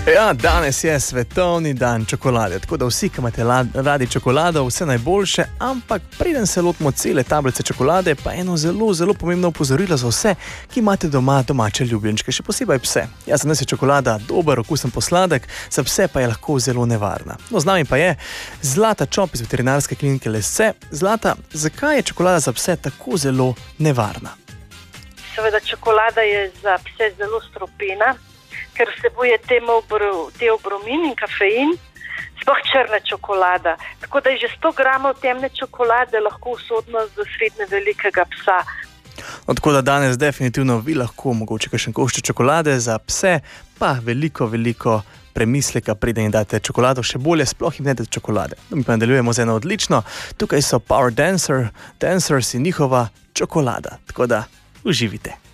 Ja, danes je svetovni dan čokolade, tako da vsi, ki imate radi čokolado, vse najboljše, ampak preden se lotimo cele tablice čokolade, pa eno zelo, zelo pomembno opozorilo za vse, ki imate doma domače ljubljenčke, še posebej pse. Ja, za nas je čokolada dober, okusen posladek, za pse pa je lahko zelo nevarna. No, z nami pa je Zlata Čop iz veterinarske klinike Lesce. Zlata, zakaj je čokolada za pse tako zelo nevarna? Seveda, čokolada je za pse zelo strupena, ker vsebuje teobromin in kafein, sploh črna čokolada. Tako da je že 100 gramov temne čokolade lahko usodno za srednje velikega psa. No, tako da danes definitivno vi lahko mogoče kakšen košček čokolade, za pse pa veliko premisleka, preden jim date čokolado, še bolje sploh jim ne date čokolade. No, mi pa nadaljujemo z eno odlično. Tukaj so Power Dancers in njihova čokolada. Tako da uživite.